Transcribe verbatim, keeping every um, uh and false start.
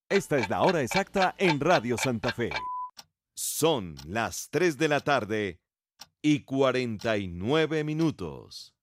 Esta es la hora exacta en Radio Santa Fe. Son las tres de la tarde y cuarenta y nueve minutos.